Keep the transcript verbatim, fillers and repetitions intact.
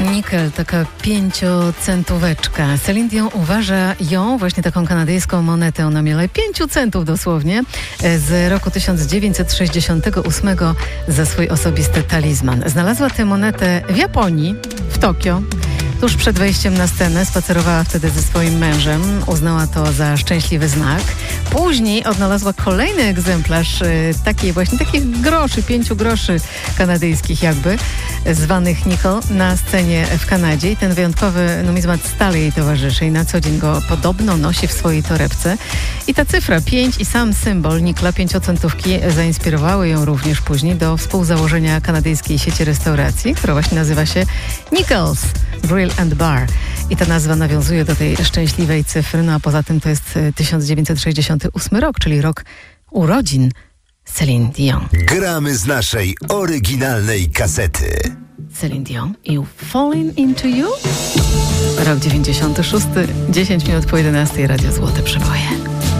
Nickel, taka pięciocentóweczka. Celine Dion uważa ją, właśnie taką kanadyjską monetę o namiale pięciu centów dosłownie, z roku tysiąc dziewięćset sześćdziesiątego ósmego za swój osobisty talizman. Znalazła tę monetę w Japonii, w Tokio. Tuż przed wejściem na scenę spacerowała wtedy ze swoim mężem. Uznała to za szczęśliwy znak. Później odnalazła kolejny egzemplarz y, takiej właśnie takich groszy, pięciu groszy kanadyjskich jakby, zwanych nickel, na scenie w Kanadzie. I ten wyjątkowy numizmat stale jej towarzyszy i na co dzień go podobno nosi w swojej torebce. I ta cyfra pięć i sam symbol nickla, pięciocentówki, zainspirowały ją również później do współzałożenia kanadyjskiej sieci restauracji, która właśnie nazywa się Nickels Grill and Bar. I ta nazwa nawiązuje do tej szczęśliwej cyfry, no a poza tym to jest tysiąc dziewięćset sześćdziesiąty ósmy rok, czyli rok urodzin Celine Dion. Gramy z naszej oryginalnej kasety. Celine Dion i Falling Into You. Rok dziewięćdziesiąty szósty, dziesięć minut po jedenastej, Radio Złote Przeboje.